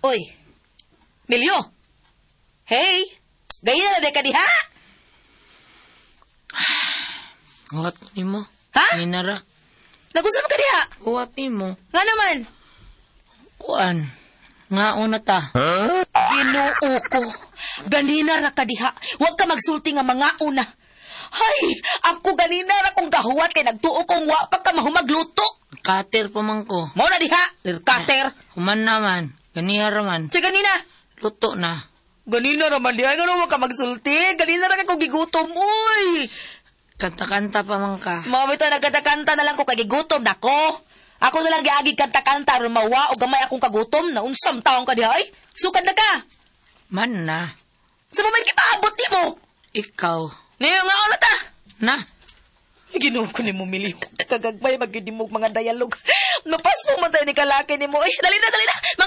Hoy, Milyo! Hey! Gaya na ka diha? Uwat ni mo. Ha? Ninara. Nag-usap ka diha? Uwat ni mo. Nga naman? Kuan. Nga una ta. Ginoo ko. Ganina ra ka diha. Huwag ka magsulti nga mga una. Hay! Ako ganina ra kong gahuwat kay nagtuo kong wa pa ka mahumagluto. Kater pa man ko. Mo na diha, lirkater. Human naman. Ganiha raman. Siya ganina. Luto na. Ganina raman diha. Ganun ka magsulti. Ganina ra ka kong gigutom. Uy! Kanta-kanta pa man ka. Mabito nagkanta-kanta na lang ko kay gigutom na ko. Ako na lang giagig kanta-kanta ron mawa o gamay akong kagutom na unsam taong ka diha. Ay, sukad na ka. Man na. Sa mamay kipaabot ni mo. Ikaw. Niyo nga na ta. Na. Ginoo ko ni mo mili. Kagagbay magiging mo mga dialog. Napas mo man tayo ni kalaki ni mo. Ay, dali na.